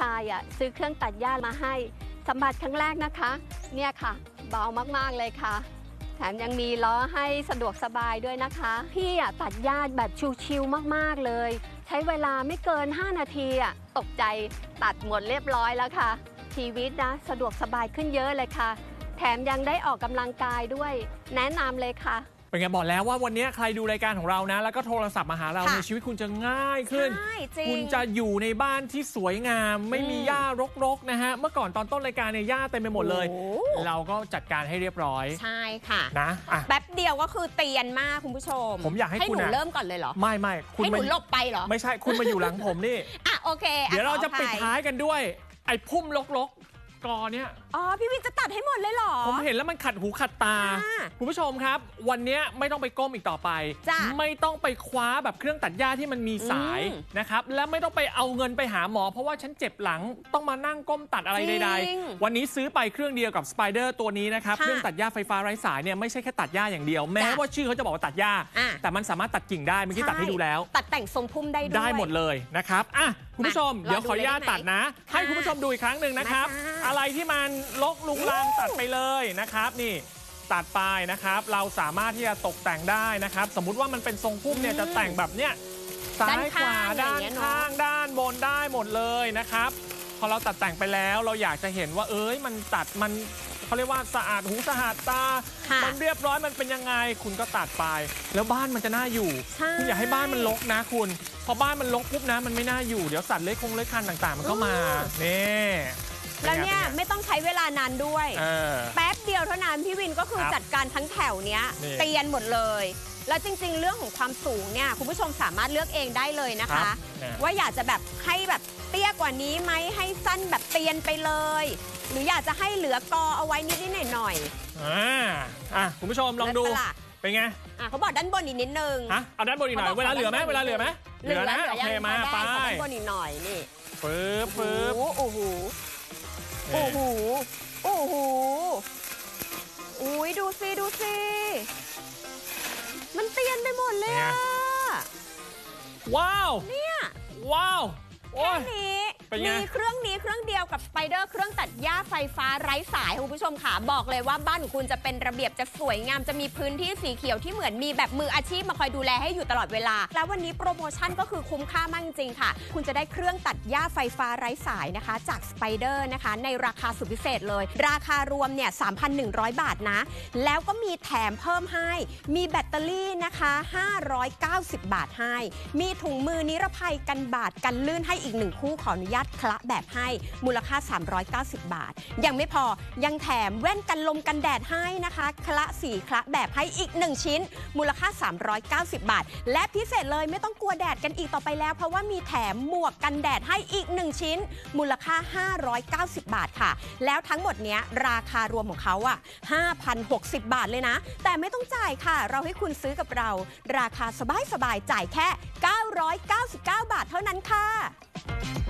ายซื้อเครื่องตัดหญ้ามาให้สัมผัสครั้งแรกนะคะเนี่ยค่ะเบามากๆเลยค่ะแถมยังมีล้อให้สะดวกสบายด้วยนะคะพี่ตัดหญ้าแบบชิวๆมากๆเลยใช้เวลาไม่เกิน5นาทีตกใจตัดหมดเรียบร้อยแล้วค่ะชีวิตนะสะดวกสบายขึ้นเยอะเลยค่ะแถมยังได้ออกกำลังกายด้วยแนะนำเลยค่ะเป็นไงบอกแล้วว่าวันนี้ใครดูรายการของเรานะแล้วก็โทรศัพท์มาหาเราในชีวิตคุณจะง่ายขึ้นคุณจะอยู่ในบ้านที่สวยงามไม่มีหญ้ารกๆนะฮะเมื่อก่อนตอนต้นรายการเนี่ยหญ้าเต็มไปหมดเลยเราก็จัดการให้เรียบร้อยใช่ค่ะนะแป๊บเดียวก็คือเตียนมากคุณผู้ชมผมอยากให้คุณหนูเริ่มก่อนเลยเหรอไม่คุณให้หนูหลบไปเหรอไม่ใช่คุณมาอยู่หลังผมนี่โอเคเดี๋ยวเราจะปิดท้ายกันด้วยไอ้พุ่มรกกอเนี่ยพี่วินจะตัดให้หมดเลยเหรอผมเห็นแล้วมันขัดหูขัดตาคุณผู้ชมครับวันนี้ไม่ต้องไปก้มอีกต่อไปไม่ต้องไปคว้าแบบเครื่องตัดหญ้าที่มันมีสายนะครับและไม่ต้องไปเอาเงินไปหาหมอเพราะว่าฉันเจ็บหลังต้องมานั่งก้มตัดอะไรใดๆวันนี้ซื้อไปเครื่องเดียวกับสไปเดอร์ตัวนี้นะครับเครื่องตัดหญ้าไฟฟ้าไร้สายเนี่ยไม่ใช่แค่ตัดหญ้าอย่างเดียวแม้ว่าชื่อเขาจะบอกว่าตัดหญ้าแต่มันสามารถตัดกิ่งได้เมื่อกี้ตัดให้ดูแล้วตัดแต่งทรงพุ่มได้ด้วยได้หมดเลยนะครับคุณผู้ชมเดี๋ยวขออนุญาตตัดนะให้คุณผู้ชมดูอีกครั้งหนึ่งนะครับอะไรที่มันรกลุงลังตัดไปเลยนะครับนี่ตัดไปนะครับเราสามารถที่จะตกแต่งได้นะครับสมมุติว่ามันเป็นทรงพุ่มเนี่ยจะแต่งแบบเนี้ยซ้ายขวาด้านข้างด้านบนได้หมดเลยนะครับพอเราตัดแต่งไปแล้วเราอยากจะเห็นว่ามันตัดมันเขาเรียกว่าสะอาดหูสะอาดตามันเรียบร้อยมันเป็นยังไงคุณก็ตัดไปแล้วบ้านมันจะน่าอยู่คุณอยากให้บ้านมันรกนะคุณพอบ้านมันรกปุ๊บนะมันไม่น่าอยู่เดี๋ยวสัตว์เลื้อยคลานต่างๆมันก็มานี่แล้วเนี่ยไม่ต้องใช้เวลานานด้วยแป๊บเดียวเท่านั้นพี่วินก็คือจัดการทั้งแถวเนี้ยเตียนหมดเลยแล้วจริงๆเรื่องของความสูงเนี่ยคุณผู้ชมสามารถเลือกเองได้เลยนะคะว่าอยากจะแบบให้แบบเตี้ยกว่านี้ไหมให้สั้นแบบเตียนไปเลยหรืออยากจะให้เหลือกอเอาไว้นิดๆหน่อยๆคุณผู้ชมลองดูเป็นไงเขาบอกด้านบนอีกนิดนึงเอาด้านบนอีกหน่อยเวลาเหลือไหมเหลือนะโอเคมาไปด้านบนอีกหน่อยนี่ปึ๊บโอ้โหอุ้ยดูสิมันเตียนไปหมดเลยว้าวเนี่ยว้าวแค่นี้มีเครื่องนี้เครื่องเดียวกับสไปเดอร์เครื่องตัดหญ้าไฟฟ้าไร้สายคุณผู้ชมค่ะบอกเลยว่าบ้านของคุณจะเป็นระเบียบจะสวยงามจะมีพื้นที่สีเขียวที่เหมือนมีแบบมืออาชีพมาคอยดูแลให้อยู่ตลอดเวลาแล้ววันนี้โปรโมชั่นก็คือคุ้มค่ามากจริงๆค่ะคุณจะได้เครื่องตัดหญ้าไฟฟ้าไร้สายนะคะจากสไปเดอร์นะคะในราคาสุดพิเศษเลยราคารวมเนี่ย 3,100 บาทนะแล้วก็มีแถมเพิ่มให้มีแบตเตอรี่นะคะ590 บาทให้มีถุงมือนิรภัยกันบาดกันลื่นให้อีก1คู่ขออนุญาตคละแบบให้มูลค่า390 บาทยังไม่พอยังแถมแว่นกันลมกันแดดให้นะคะคละสีคละแบบให้อีก1ชิ้นมูลค่า390 บาทและพิเศษเลยไม่ต้องกลัวแดดกันอีกต่อไปแล้วเพราะว่ามีแถมหมวกกันแดดให้อีก1ชิ้นมูลค่า590 บาทค่ะแล้วทั้งหมดเนี้ยราคารวมของเขา5,060 บาทเลยนะแต่ไม่ต้องจ่ายค่ะเราให้คุณซื้อกับเราราคาสบายๆจ่ายแค่999 บาทเท่านั้นค่ะ